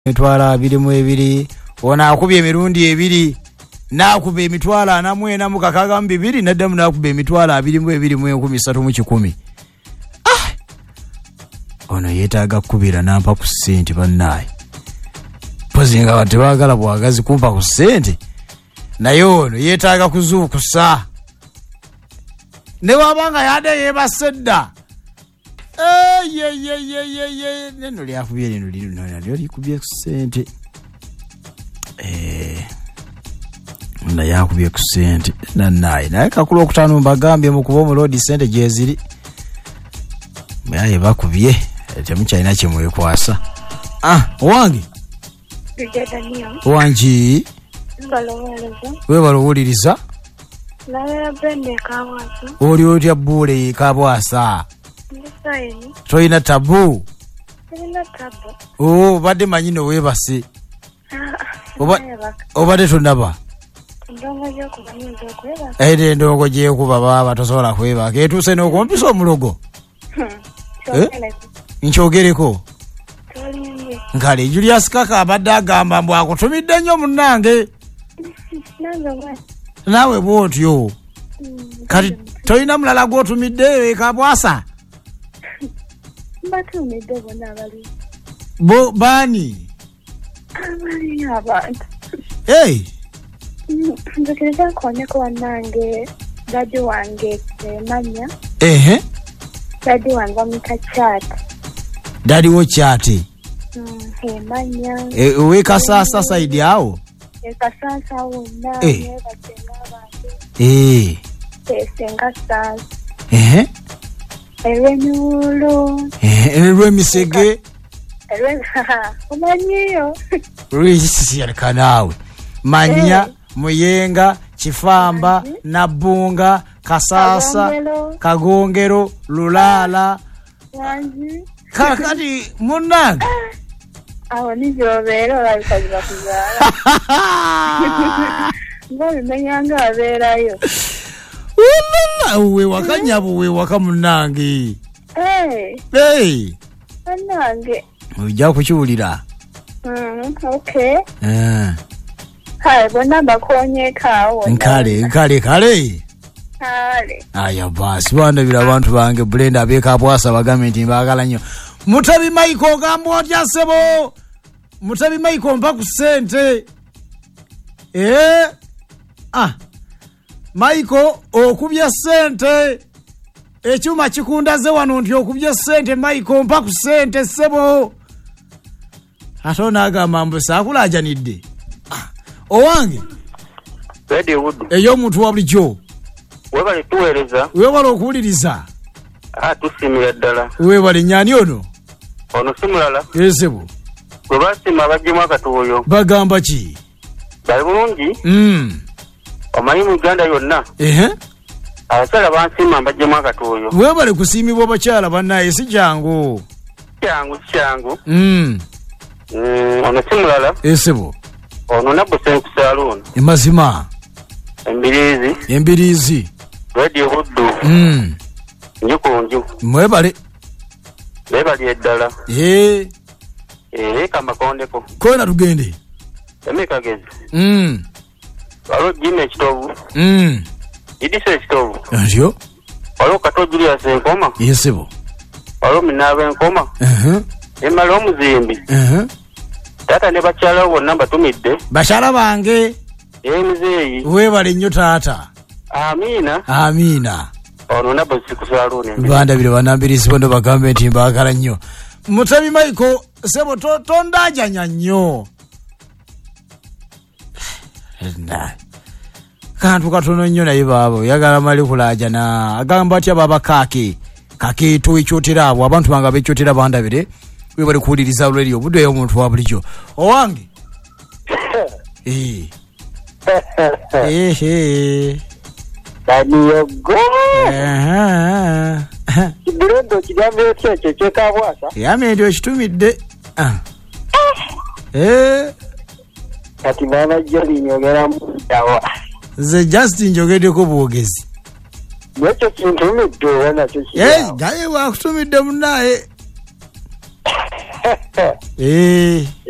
emitwalo 22 ona akubye emirundi 2 nakuba emitwalo 4 mu kakaga 2 naddamu nakuba emitwalo 22 mu 13 ono yetaaga kubira nampa ku sente bannaye pozinga wate bagala bwagazi kumpa ku sente naye ono yetaaga kuzuukusa ne wabanga yade yebasedda neno lyakubye lino likubye ku sente na yakubye ku sente nannaye naye kakulu okutano mbagambye mu kuba omulodi sente gyeziri yaye bakubye temukyalina kyemwekwasa owange wangi webala owuliriza oli otya bbuule kabwasa toyina tabu obadde manyi nowebase obadde tonaba ate endongo gyekuba baba tosobola kwebaka etuuse n'okumpisa omulogo nkyogereko nkale Julius Kaka abadde agamba mbu akutumidde nnyo munnange naawe bwotyo kati toyina mulala gw'otumidde ekabwasa bo bani nzikiriza nkoneko wannange dadi wange emanya dadi wange amita Chat dadi wo Chat emanya wekasasa saidi awo ekasasa wonna nebasenga abange senga sasa Erenyulo Erwemisege omanyiyo rwisi kanawe manya Muyenga Chifamba Nabunga Kasasa Kagongero Lulala kakati munanga awo nijobero babikaziba kuzala ngobi menyanga aberayo uwe wakanyabu we wakamunange nange ujja kukiwulira okay hai bona bakonyeka nkale aya basi bandabira abantu bange Brenda abeka bwasa bagamenti mbagala nnyo Mutabi Michael gambo otya sebo Mutabi Michael mpa ku sente Michael okubye sente ekyuma kikundaze wano nti okubye sente Michael mpa ku sente sebo atona agamba mbu saakulajanidde owange Radio Wood eyo muntu wa bulijjo webale tuweereza webale okuwuliriza tusimira ddala webale nnyani ono simulala sebo bwe basima abajjemu akatuuyo bagamba ki bali bulungi omanyi mu Uganda yonna abakyala bansima mbajjemu akatuuyo webale kusiimibwa abakyala bannaye si jangu kyangu ono simulala sebo ono nabuse ku saloon mazima embirizi Radio Wood njukunju mwebale eddala kamakondeko kona tugende emikagezi waliwo Jimmy ekitovu idisa ekitovu ntyo waliwo Kato Julius enkoma yesebo waliwo Minaaba enkoma emala omuzimbi taata ne bakyala bonna batumidde bakyala bange muzeeyi webale nnyo taata amiina ono nabo sikusaloone bandabire banambirizi bono bagambe nti mbagala nnyo Mutabi Michael sebo tondajanya nnyo kantu katono nnyo naye baabo yagala mali kulajana agamba atya baba kakeeto ekyotera abo abantu bange bekyotera bandabire webale kuwuliriza radio budde omuntu wa bulijjo owange Daniyogo Kibulondo kigambo ekyo kyekabwasa yamendi okitumidde kati baba jali nyogera mutawa ze Justin njogeddeko bwogezi nekyo kintumidde wana kyo gaye wakutumidde munnaye